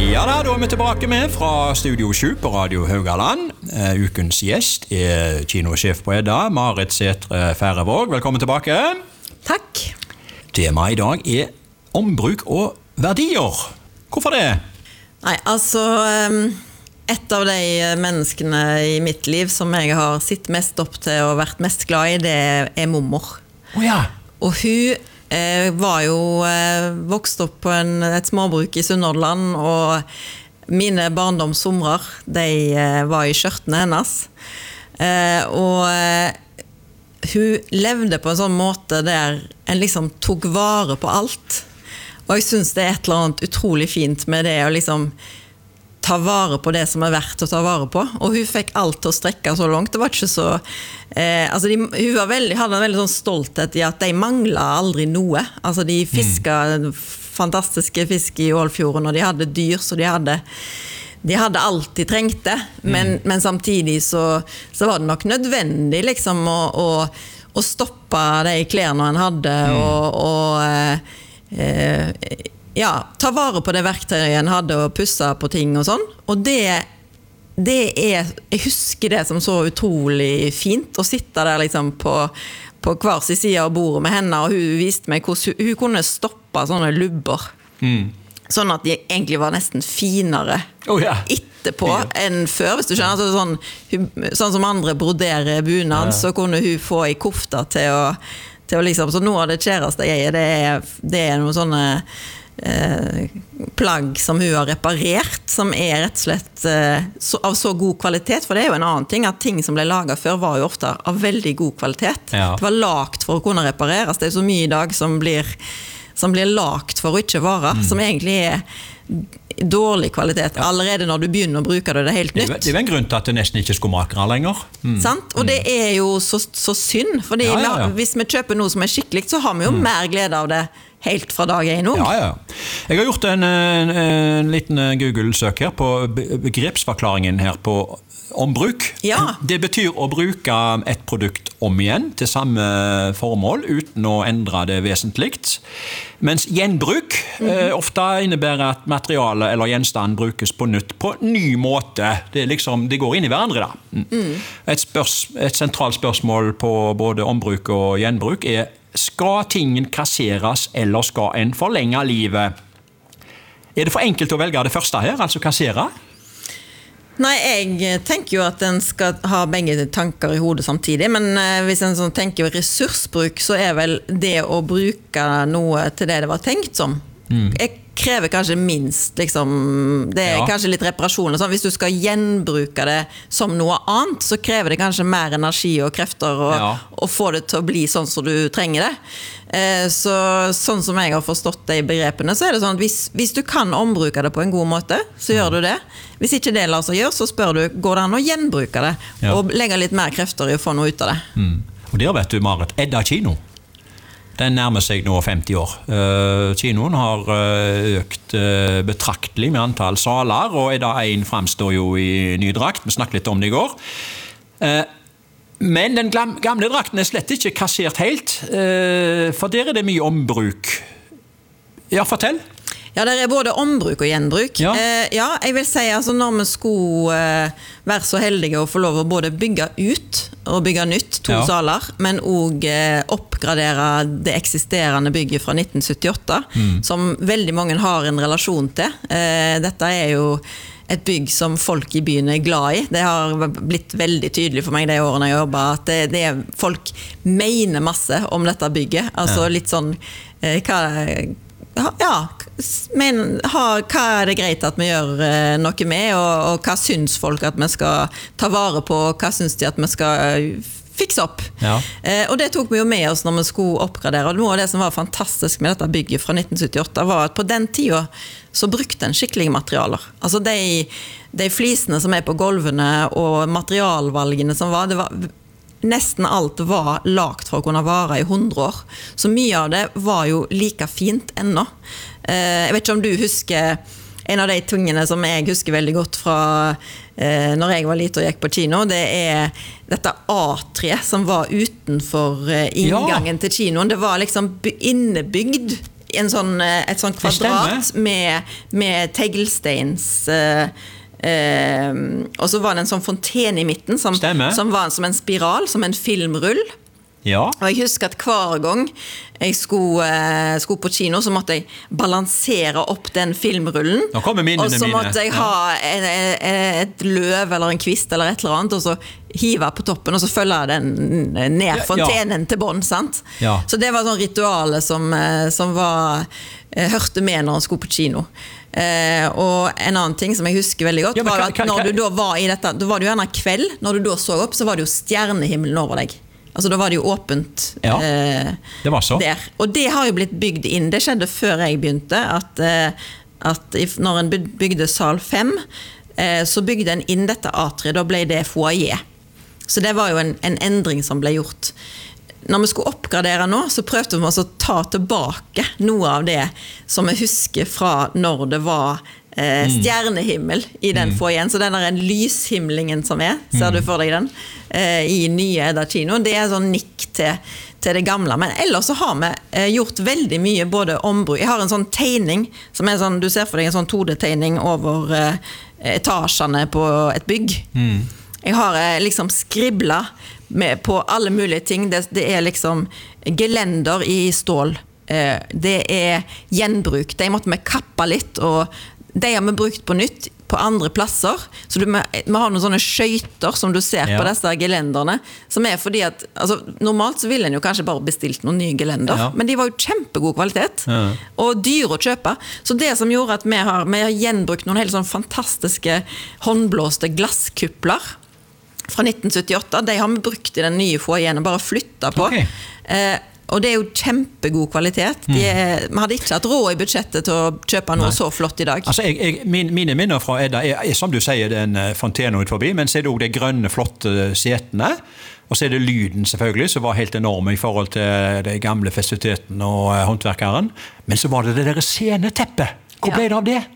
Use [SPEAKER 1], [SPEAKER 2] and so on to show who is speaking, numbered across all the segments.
[SPEAKER 1] Ja da vi tilbake med fra Studio 7 på Radio Haugaland. Ukens gjest kinosjef på Edda, Marit Sætre Færøvåg. Velkommen tilbake.
[SPEAKER 2] Takk.
[SPEAKER 1] Temaet I dag ombruk og verdier. Hvorfor det?
[SPEAKER 2] Nei, altså et av de menneskene I mitt liv som jeg har sett mest opp til og vært mest glad I, det mormor.
[SPEAKER 1] Ja.
[SPEAKER 2] Og hun var jo vokst opp på et småbruk I Sunnhordland, og mine barndomssomrer, de var I skjørtene hennes. Og hun levde på en sånn måte der en liksom tok vare på alt. Og jeg synes det et eller annet utrolig fint med det å liksom ta vare på det som verdt å ta vare på. Og hun fikk alt til å strekke så langt. Det var ikke så... altså hun hadde en veldig sånn stolthet I at de manglet aldri noe. Altså de fisket fantastiske fisk I Ålfjorden, og de hadde dyr, så de hadde alt de trengte. Men samtidig så var det nok nødvendig liksom å stoppe de klærne han hadde, ja, ta vare på det verktøyet han hadde og pusse på ting og sånn. Og jeg husker det som så utrolig fint å sitte der liksom på hver sin side av bordet med henne, og hun viste meg hvordan hun kunne stoppe sånne lubber. Sånn at de egentlig var nesten finere etterpå enn før, hvis du skjønner. Altså sånn som andre broderer bunad, så kunne hun få I kofta til å liksom, så noe av det kjæreste jeg det noen sånne plagg som hun har reparert, som rett og slett av så god kvalitet, for det jo en annen ting, at ting som ble laget før var jo ofte av veldig god kvalitet. Det var lagt for å kunne repareres. Det så mye I dag som blir lagt for å ikke vare, som egentlig dårlig kvalitet. Allerede når du begynner å bruke det helt nytt.
[SPEAKER 1] Det en grunn til at det nesten ikke er skomakere lenger.
[SPEAKER 2] Sant? Og det jo så synd, fordi hvis vi kjøper noe som skikkelig, så har vi jo mer glede av det helt fra dag 1 nå.
[SPEAKER 1] Ja. Jeg har gjort en liten Google-søk her på begrepsforklaringen her på ombruk. Det betyr å bruke et produkt om igjen til samme formål uten å endre det vesentligt. Mens gjenbruk ofte innebærer at materiale eller gjenstand brukes på nytt på ny måte. Det går inn I hverandre da. Et sentralt spørsmål på både ombruk og gjenbruk skal tingen kasseres eller skal en forlenge livet? Det for enkelt å velge det første her, altså kassere?
[SPEAKER 2] Nei, jeg tenker jo at en skal ha begge tanker I hodet samtidig, men hvis en sånn tenker ressursbruk, så vel det å bruke noe til det var tenkt som. Jeg krever kanskje minst, liksom, det kanskje litt reparasjon og sånn. Hvis du skal gjenbruke det som noe annet, så krever det kanskje mer energi og krefter å få det til å bli sånn som du trenger det. Sånn som jeg har forstått de begrepene, så det sånn at hvis du kan ombruke det på en god måte, så gjør du det. Hvis ikke det lar seg gjøre, så spør du, går det an å gjenbruke det? Og legge litt mer krefter I å få noe ut av det.
[SPEAKER 1] Og der vet du, Marit, Edda kino. Den nærmer seg nå 50 år. Kinoen har økt betraktelig med antall saler, og Edda 1 fremstår jo I ny drakt. Vi snakket litt om det I går. Men den gamle drakten slett ikke kassert helt, for der det mye ombruk. Ja, fortell.
[SPEAKER 2] Ja, det både ombruk og gjenbruk. Jeg vil si, altså når vi skulle være så heldige å få lov å både bygge ut og bygge nytt 2 saler, men også oppgradere det eksisterende bygget fra 1978, som veldig mange har en relasjon til. Dette jo et bygg som folk I byen glad I. Det har blitt veldig tydelig for meg de årene jeg jobbet, at folk mener masse om dette bygget. Altså litt sånn, men hva det greit at vi gjør noe med, og hva syns folk at vi skal ta vare på, og hva syns de at vi skal fikse opp. Og det tok vi jo med oss når vi skulle oppgradere, og noe av det som var fantastisk med dette bygget fra 1978 var at på den tiden så brukte en skikkelige materialer. Altså de flisene som på gulvene og materialvalgene som det var nesten alt var lagt for å kunne vare I 100 år. Så mye av det var jo like fint ennå. Jeg vet ikke om du husker en av de tingene som jeg husker veldig godt fra når jeg var liten og gikk på kino, det dette A3 som var utenfor inngangen til kinoen. Det var liksom innebygd et sånn kvadrat med teglsteins og så var det en sånn fontene i midten som var som en spiral, som en filmrull.
[SPEAKER 1] Ja.
[SPEAKER 2] Og jeg husker at hver gang jeg skulle på kino, så måtte jeg balansere opp den filmrullen. Og så måtte jeg ha et løv eller en kvist eller et eller annet, og så hive på toppen, og så følge den ned fontenen til bånd, sant?
[SPEAKER 1] Ja.
[SPEAKER 2] Så det var sånn rituale som hørte med når jeg skulle på kino. Og en annen ting som jeg husker veldig godt var at når du da var i dette, da var det jo gjerne kveld, når du da så opp, så var det jo stjernehimmelen over deg. Altså da var det jo åpent
[SPEAKER 1] det var så.
[SPEAKER 2] Der. Og det har jo blitt bygd inn. Det skjedde før jeg begynte, at når en bygde sal 5, så bygde en inn dette atriet, da ble det foyer. Så det var jo en endring som ble gjort. Når vi skulle oppgradere nå, så prøvde vi å ta tilbake noe av det som vi husker fra når det var stjernehimmel i den foyen. Så den der lyshimlingen som ser du for deg den, i nye Edda kino, det sånn nikk til det gamle. Men ellers så har vi gjort veldig mye, både ombruk. Jeg har en sånn tegning, som sånn, du ser for deg en sånn 2D-tegning over etasjene på et bygg. Jeg har liksom skriblet på alle mulige ting. Det liksom gelender i stål. Det gjenbruk. De måtte vi kappe litt, og de har vi brukt på nytt på andre plasser. Så vi har noen sånne skøyter som du ser på disse gelenderne, som fordi at, altså, normalt så ville en jo kanskje bare bestilt noen nye gelender, men de var jo kjempegod kvalitet, og dyre å kjøpe. Så det som gjorde at vi har gjenbrukt noen helt sånn fantastiske håndblåste glasskupler fra 1978, de har vi brukt i den nye foajeen og bare flyttet på. Og det jo kjempegod kvalitet. Vi hadde ikke hatt råd i budsjettet til å kjøpe noe så flott i dag.
[SPEAKER 1] Altså, mine minner fra Edda som du sier, det en fontene ut forbi, men så det også de grønne, flotte setene, og så det lyden selvfølgelig, som var helt enorme i forhold til de gamle festivitetene og håndverkeren. Men så var det der sceneteppet. Hvor ble det av det?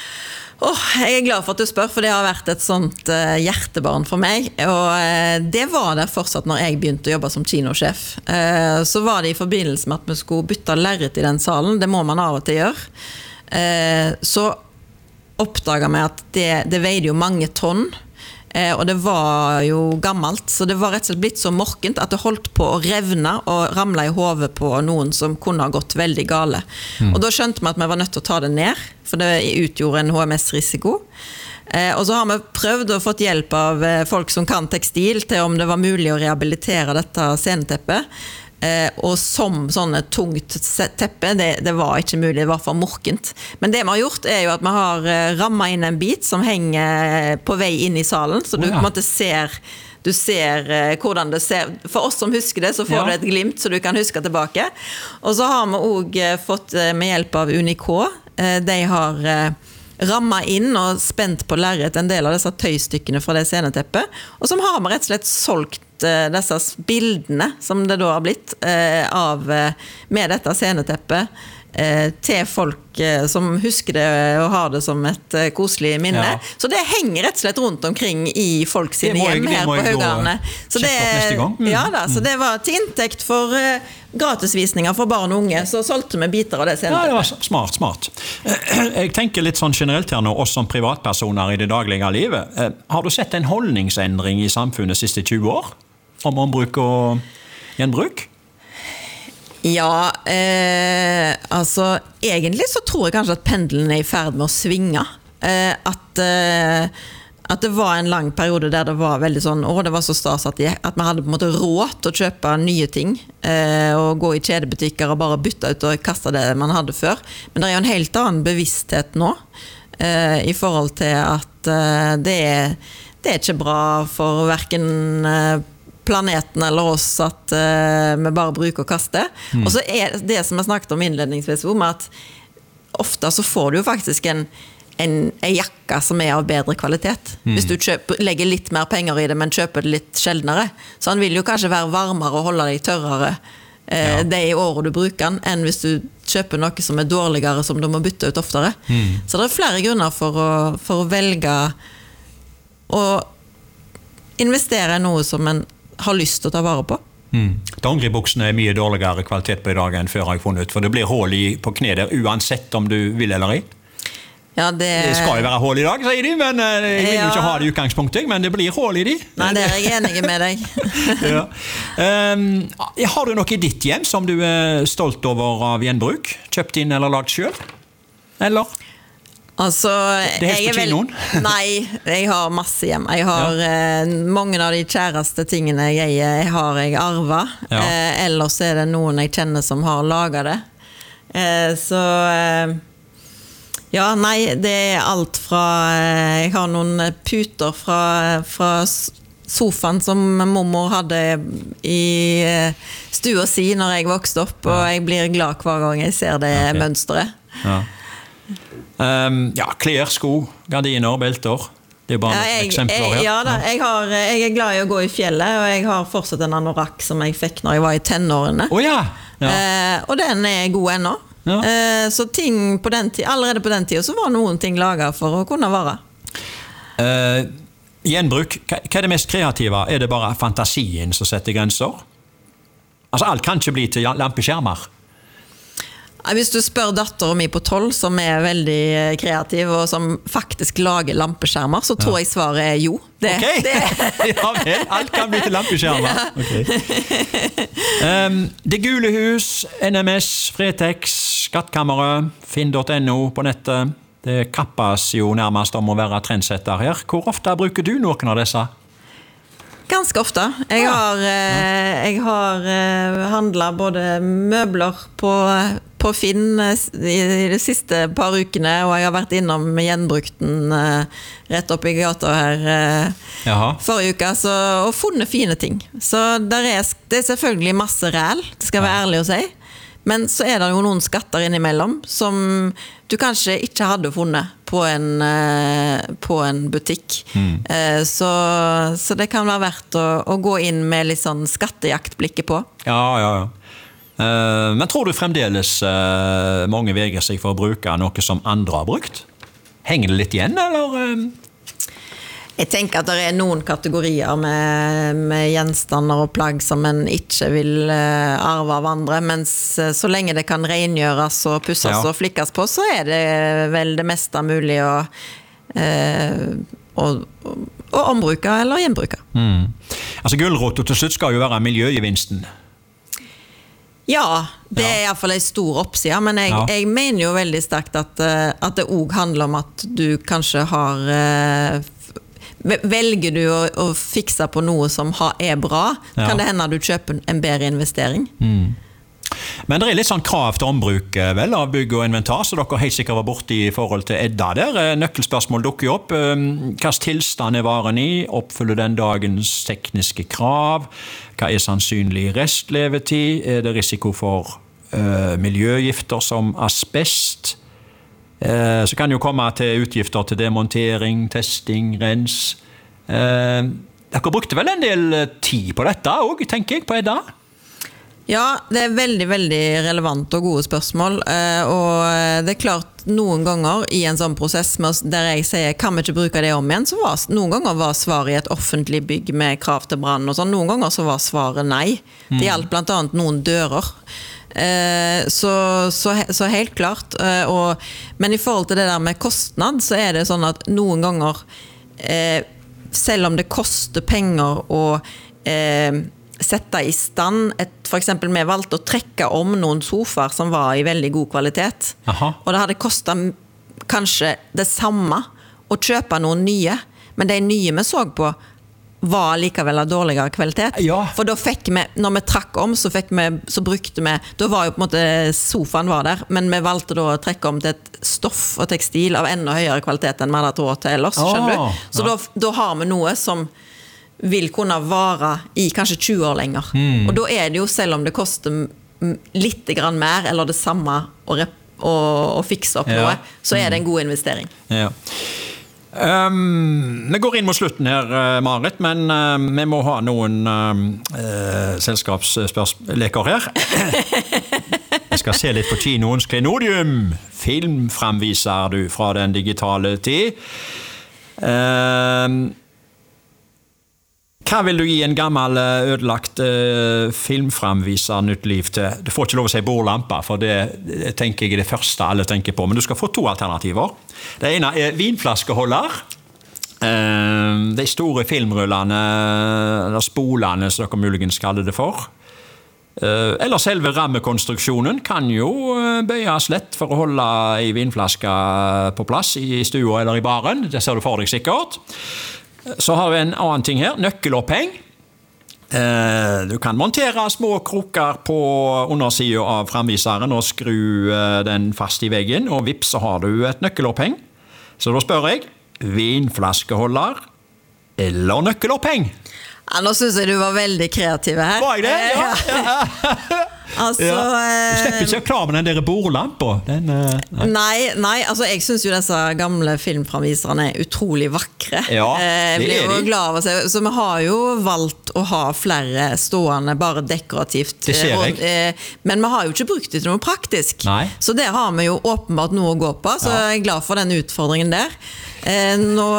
[SPEAKER 2] Jeg glad for at du spør, for det har vært et sånt hjertebarn for meg, og det var det fortsatt når jeg begynte å jobbe som kinosjef. Så var det i forbindelse med at vi skulle bytte lerret i den salen, det må man av og til gjøre. Så oppdaget vi at det veide jo mange tonn, og det var jo gammelt, så det var rett og slett blitt så morkent at det holdt på å revne og ramle i hodet på noen som kunne ha gått veldig gale. Og da skjønte vi at vi var nødt til å ta det ned, for det utgjorde en HMS-risiko. Og så har vi prøvd og fått hjelp av folk som kan tekstil til om det var mulig å rehabilitere dette sceneteppet. Og som sånne tungt teppe, det var ikke mulig, det var for morkent. Men det vi har gjort jo at vi har rammet inn en bit som henger på vei inn i salen, så du på en måte ser hvordan det ser. For oss som husker det, så får du et glimt så du kan huske tilbake. Og så har vi også fått med hjelp av Unico. De har rammet inn og spent på lerret en del av disse tøystykkene fra det sceneteppet, og som har vi rett og slett solgt disse bildene som det da har blitt med dette sceneteppet til folk som husker det og har det som et koselig minne. Så det henger rett og slett rundt omkring i folk sine hjem her på Haugarne. Så så det var til inntekt for gratisvisninger for barn og unge, så solgte vi biter av det sceneteppet.
[SPEAKER 1] Ja, det var smart. Jeg tenker litt sånn generelt her nå, oss som privatpersoner i det daglige livet. Har du sett en holdningsendring i samfunnet de siste 20 år? Om ombruk og gjenbruk?
[SPEAKER 2] Ja, altså egentlig så tror jeg kanskje at pendelen i ferd med å svinge. At det var en lang periode der det var veldig sånn, det var så stas at vi hadde på en måte råd til å kjøpe nye ting, og gå i kjedebutikker og bare bytte ut og kaste det man hadde før. Men det jo en helt annen bevissthet nå, i forhold til at det ikke bra for hverken planeten eller oss at vi bare bruker og kaster. Og så det som jeg snakket om innledningsvis om, at ofte så får du jo faktisk en jakke som av bedre kvalitet. Hvis du legger litt mer penger i det, men kjøper det litt sjeldnere. Så han vil jo kanskje være varmere og holde deg tørrere det i året du bruker den, enn hvis du kjøper noe som dårligere, som du må bytte ut oftere. Så det flere grunner for å velge å investere i noe som en har lyst til å ta vare på.
[SPEAKER 1] Dongeribuksene mye dårligere kvalitet på I dag enn før, har jeg funnet ut, for det blir hull på kne der, uansett om du vil eller ikke.
[SPEAKER 2] Ja, det
[SPEAKER 1] skal jo være hull I dag, sier de, men jeg vil jo ikke ha det I utgangspunktet, men det blir hull I de.
[SPEAKER 2] Nei, det jeg enig med deg.
[SPEAKER 1] Ja. Har du noe I ditt hjem som du stolt over av gjenbruk? Kjøpt inn eller lagd selv? Eller?
[SPEAKER 2] Altså,
[SPEAKER 1] det helst på kinoen?
[SPEAKER 2] Nei, jeg har masse hjem. Jeg har mange av de kjæreste tingene jeg har jeg arvet. Ja. Ellers det noen jeg kjenner som har laget det. Så... Ja, nei, det alt fra jeg har noen puter fra sofaen som mormor hadde I stua si når jeg vokste opp, og jeg blir glad hver gang jeg ser det mønstret. Ja.
[SPEAKER 1] Klær, sko, gardiner, belter. Det bare eksempler her.
[SPEAKER 2] Ja da, jeg glad I å gå I fjellet, og jeg har fortsatt en anorak som jeg fikk når jeg var I tenårene. Og den god ennå. Ja. Så ting på den tiden, allerede på den tiden så var noen ting laget for å kunne vare.
[SPEAKER 1] Gjenbruk, hva det mest kreative? Det bare fantasien som setter grenser? Altså alt kan ikke bli til lampeskjermer.
[SPEAKER 2] Hvis du spør datteren min på 12 som veldig kreativ og som faktisk lager lampeskjermer, så tror jeg svaret jo. Det.
[SPEAKER 1] Ja vel, alt kan bli til lampeskjermer. Det Gule Hus, NMS, Fretex, Skattkammeret, Finn.no på nettet. Det kappes jo nærmest om å være trendsetter her. Hvor ofte bruker du noen av disse?
[SPEAKER 2] Ganske ofte. Jeg har handlet både møbler på Finn I de siste par ukene, og jeg har vært innom gjenbrukten rett opp I gata her forrige uke, og funnet fine ting. Så det selvfølgelig masse ræl, det skal være ærlig å si. Men så det jo noen skatter innimellom som du kanskje ikke hadde funnet på en butikk. Så det kan være verdt å gå inn med litt sånn skattejaktblikket på.
[SPEAKER 1] Ja. Men tror du fremdeles mange veger seg for å bruke noe som andre har brukt? Henger det litt igjen, eller?
[SPEAKER 2] Jeg tenker at det noen kategorier med gjenstander og plagg som en ikke vil arve av andre, mens så lenge det kan rengjøres og pusses og flikkes på, så det vel det meste mulig å ombruke eller gjenbruke.
[SPEAKER 1] Altså gulrot til slutt skal jo være miljøgevinsten.
[SPEAKER 2] Ja, det I hvert fall en stor oppside, men jeg mener jo veldig sterkt at det også handler om at du kanskje velger du å fikse på noe som bra, kan det hende at du kjøper en bedre investering.
[SPEAKER 1] Men det litt sånn krav til ombruk vel, av bygg og inventar, så dere helt sikkert var borte I forhold til Edda der. Nøkkelspørsmål dukker jo opp. Hva tilstand varen I? Oppfyller den dagens tekniske krav? Hva sannsynlig restlevetid? Det risiko for miljøgifter som asbest? Så kan jo komme til utgifter til demontering, testing, rens. Dere brukte vel en del tid på dette også, tenker jeg, på Edda?
[SPEAKER 2] Ja, det veldig, veldig relevant og gode spørsmål, og det klart noen ganger I en sånn prosess der jeg sier, kan vi ikke bruke det om igjen, så noen ganger var svaret I et offentlig bygg med krav til brann og sånn, noen ganger så var svaret nei. Det gjaldt blant annet noen dører. Så helt klart, men I forhold til det der med kostnad, så det sånn at noen ganger, selv om det koster penger å sette I stand for eksempel vi valgte å trekke om noen sofaer som var I veldig god kvalitet. Og det hadde kostet kanskje det samme å kjøpe noen nye, men de nye vi så på var likevel av dårligere kvalitet. For da fikk vi, når vi trakk om, så brukte vi, da var jo på en måte sofaen var der, men vi valgte da å trekke om til et stoff og tekstil av enda høyere kvalitet enn vi hadde råd til ellers, skjønner du? Så da har vi noe som vil kunne vare I kanskje 20 år lenger. Og da det jo, selv om det koster litt grann mer, eller det samme å fikse opp noe, så det en god investering.
[SPEAKER 1] Vi går inn mot slutten her, Marit, men vi må ha noen selskapsleker her. Jeg skal se litt på kinoens klenodium. Film framviser du fra den digitale tid. Hva vil du gi en gammel ødelagt filmframviser nytt liv til? Du får ikke lov å si bordlampe, for det tenker jeg er det første alle tenker på. Men du skal få 2 alternativer. Det ene er vinflaskeholder. De store filmrullene, eller spolene, som dere muligens kaller det for. Eller selve rammekonstruksjonen kan jo bøyes lett for å holde en vinflaske på plass i stua eller i baren. Det ser du for deg sikkert. Så har vi en annen ting her, nøkkeloppheng. Du kan montere små kroker på undersiden av framviseren og skru den fast i veggen, og vips så har du et nøkkeloppheng. Så da spør jeg, vinflaskeholder eller nøkkeloppheng?
[SPEAKER 2] Ja, nå synes jeg du var veldig kreativ her.
[SPEAKER 1] Var jeg det? Ja.
[SPEAKER 2] Altså,
[SPEAKER 1] Du slipper ikke å klare med den der bordlampa.
[SPEAKER 2] Nei, altså jeg synes jo disse gamle filmframviserne er utrolig vakre.
[SPEAKER 1] Ja,
[SPEAKER 2] jeg blir jo glad av å se. Så vi har jo valgt å ha flere stående bare dekorativt.
[SPEAKER 1] Det ser jeg.
[SPEAKER 2] Men vi har jo ikke brukt det til noe praktisk.
[SPEAKER 1] Nei.
[SPEAKER 2] Så der har vi jo åpenbart noe å gå på, så jeg er glad for den utfordringen der. Nå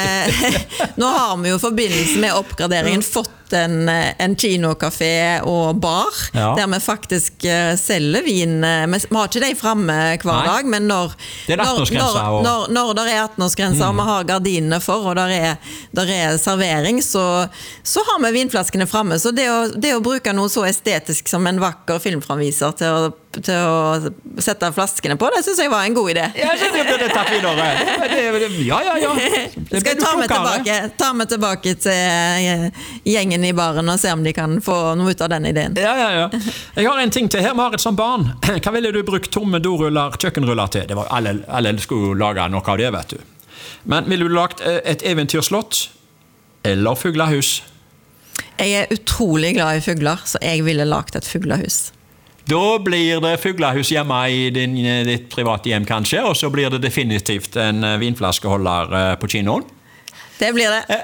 [SPEAKER 2] har vi jo i forbindelse med oppgraderingen fått en kinokafé og bar, der vi faktisk selger vin. Vi har ikke det fremme hver dag, men når det er 18-årsgrenser og vi har gardinene for, og der er servering, så har vi vinflaskene fremme. Så det å bruke noe så estetisk som en vakker filmframviser til å sette flaskene på, det synes jeg var en god idé.
[SPEAKER 1] Ja, det ble tatt videre. Ja.
[SPEAKER 2] Skal jeg ta meg tilbake til gjengen i baren og se om de kan få noe ut av den ideen.
[SPEAKER 1] Ja. Jeg har en ting til her, Marit, som barn. Hva ville du brukt tomme doruller, kjøkkenruller til? Det var alle skulle lage noe av det, vet du. Men ville du lagt et eventyrslott eller fuglehus?
[SPEAKER 2] Jeg er utrolig glad i fugler, så jeg ville lagt et fuglehus.
[SPEAKER 1] Da blir det fuglehus hjemme i ditt private hjem kanskje, og så blir det definitivt en vinflaskeholder på kinoen.
[SPEAKER 2] Det blir det.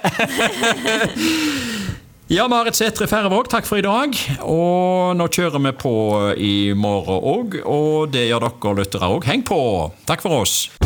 [SPEAKER 1] Ja, Marit Sætre Færrevåg, takk for i dag. Og nå kjører vi på i morgen også, og det gjør dere lyttere også. Heng på! Takk for oss!